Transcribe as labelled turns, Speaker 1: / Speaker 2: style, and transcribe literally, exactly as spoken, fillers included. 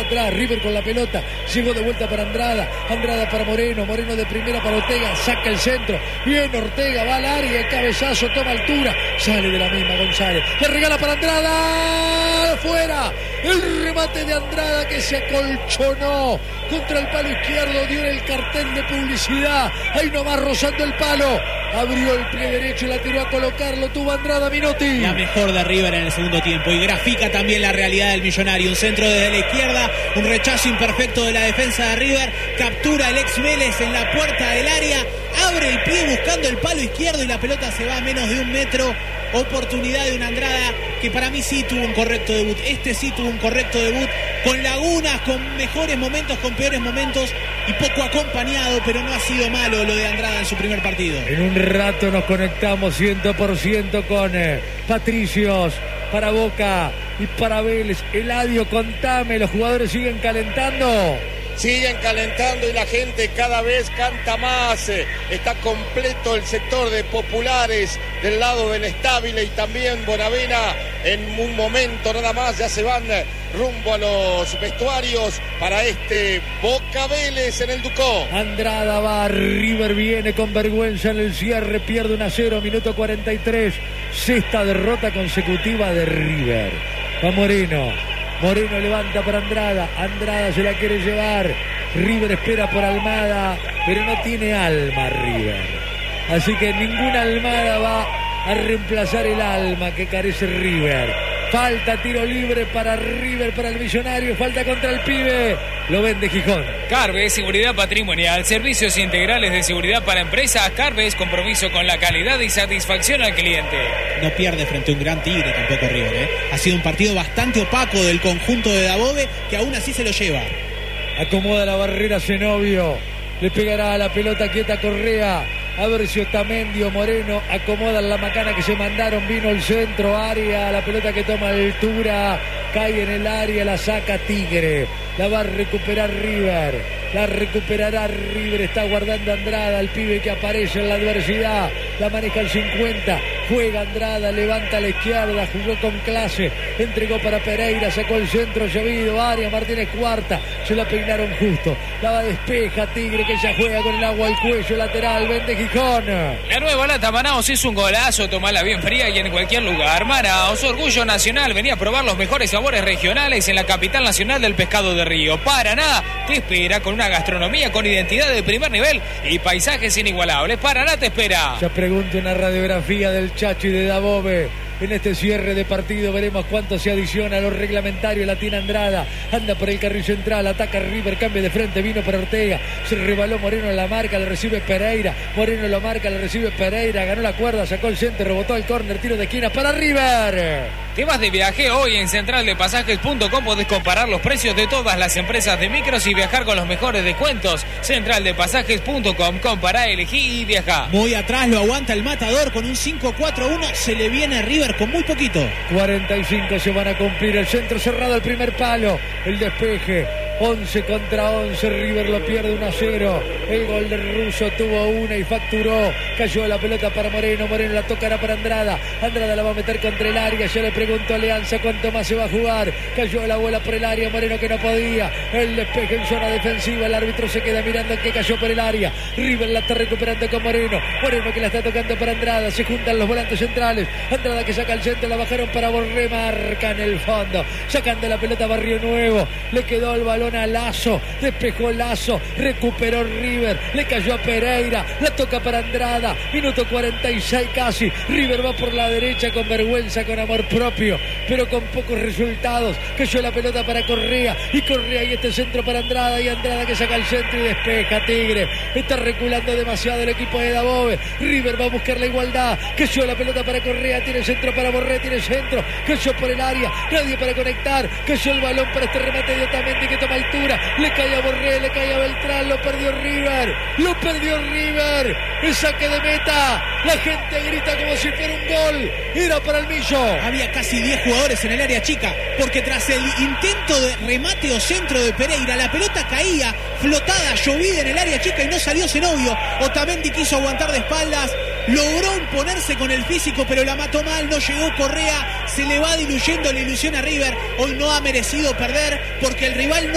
Speaker 1: atrás, River con la pelota, llegó de vuelta para Andrada, Andrada para Moreno, Moreno de primera para Ortega, saca el centro, bien Ortega, va al área, el cabezazo, toma altura, sale de la misma González, le regala para Andrada, afuera, el remate de Andrada que se acolchonó contra el palo izquierdo, dio en el cartel de publicidad, ahí nomás rozando el palo, abrió el pie derecho y la tiró a colocarlo, tuvo Andrada. Minotti.
Speaker 2: La mejor de River en el segundo tiempo y grafica también la realidad del Millonario. Un centro desde la izquierda, un rechazo imperfecto de la defensa de River, captura el ex Vélez en la puerta del área, abre el pie buscando el palo izquierdo y la pelota se va a menos de un metro. Oportunidad de una Andrada que para mí sí tuvo un correcto debut. Este sí tuvo un correcto debut, con lagunas, con mejores momentos, con peores momentos y poco acompañado, pero no ha sido malo lo de Andrada en su primer partido.
Speaker 1: En un rato nos conectamos cien por ciento con eh, Patricios para Boca y para Vélez. Eladio, contame, ¿los jugadores siguen calentando?
Speaker 3: Siguen calentando y la gente cada vez canta más. Está completo el sector de populares del lado del Estable y también Bonavena. En un momento nada más ya se van rumbo a los vestuarios para este Boca Vélez en el Ducó.
Speaker 1: Andrada va, River viene con vergüenza en el cierre, pierde uno a cero, minuto cuarenta y tres. Sexta derrota consecutiva de River. Va Moreno. Moreno levanta para Andrada, Andrada se la quiere llevar, River espera por Almada, pero no tiene alma River, así que ninguna Almada va a reemplazar el alma que carece River. Falta tiro libre para River, para el Millonario, falta contra el pibe, lo vende Gijón.
Speaker 4: Carves, seguridad patrimonial, servicios integrales de seguridad para empresas. Carves, compromiso con la calidad y satisfacción al cliente.
Speaker 2: No pierde frente a un gran Tigre tampoco River, ¿eh? Ha sido un partido bastante opaco del conjunto de Dabove, que aún así se lo lleva.
Speaker 1: Acomoda la barrera Zenobio, le pegará a la pelota quieta Correa. A ver si Otamendi o Moreno acomodan la macana que se mandaron. Vino el centro, área, la pelota que toma altura, cae en el área, la saca Tigre. La va a recuperar River, la recuperará River, está guardando Andrada, el pibe que aparece en la adversidad, la maneja el cincuenta, juega Andrada, levanta a la izquierda, jugó con clase, entregó para Pereira, sacó el centro, llovido, área, Martínez cuarta, se la peinaron justo, la va despeja Tigre que ya juega con el agua al cuello, lateral, vende Gijón.
Speaker 4: La nueva lata Manaos es un golazo, tomala bien fría y en cualquier lugar. Manaos, orgullo nacional, venía a probar los mejores sabores regionales en la capital nacional del pescado de Río. Paraná te espera con una gastronomía con identidad de primer nivel y paisajes inigualables. Paraná te espera.
Speaker 1: Ya pregunto una radiografía del Chacho y de Dabove. En este cierre de partido veremos cuánto se adiciona a lo reglamentario. La tiene Andrada, anda por el carril central, ataca River, cambia de frente, vino para Ortega, se rebaló Moreno en la marca, le recibe Pereira, Moreno lo marca, le recibe Pereira, ganó la cuerda, sacó el centro, rebotó el córner, tiro de esquina para River.
Speaker 4: ¿Te vas de viaje? Hoy en central de pasajes punto com podés comparar los precios de todas las empresas de micros y viajar con los mejores descuentos. central de pasajes punto com, compará, elegí y viajá.
Speaker 2: Muy atrás lo aguanta el Matador con un cinco cuatro uno, se le viene River con muy poquito.
Speaker 1: cuarenta y cinco se van a cumplir, el centro cerrado, el primer palo, el despeje. once contra once, River lo pierde uno a cero. El gol del ruso tuvo una y facturó. Cayó la pelota para Moreno, Moreno la tocará para Andrada. Andrada la va a meter contra el área. Ya le preguntó a Alianza cuánto más se va a jugar. Cayó la bola por el área, Moreno que no podía. El despeje en zona defensiva, el árbitro se queda mirando el que cayó por el área. River la está recuperando con Moreno. Moreno que la está tocando para Andrada. Se juntan los volantes centrales. Andrada que saca el centro, la bajaron para Borré, marca en el fondo. Sacando la pelota Barrio Nuevo. Le quedó el balón a Lazo, despejó Lazo, recuperó River, le cayó a Pereira, la toca para Andrada, minuto cuarenta y seis casi, River va por la derecha con vergüenza, con amor propio, pero con pocos resultados, cayó la pelota para Correa, y Correa y este centro para Andrada, y Andrada que saca el centro y despeja Tigre, está reculando demasiado el equipo de Dabove, River va a buscar la igualdad, cayó la pelota para Correa, tiene centro para Borré, tiene centro, cayó por el área, nadie para conectar, cayó el balón para este remate de Otamendi que toma altura, le cae a Borré, le cae a Beltrán, lo perdió River, lo perdió River, el saque de meta, la gente grita como si fuera un gol, era para el Millo.
Speaker 2: Había casi diez jugadores en el área chica, porque tras el intento de remate o centro de Pereira, la pelota caía flotada, llovida en el área chica y no salió Zenobio. Otamendi quiso aguantar de espaldas, logró imponerse con el físico, pero la mató mal, no llegó Correa, se le va diluyendo la ilusión a River. Hoy no ha merecido perder porque el rival no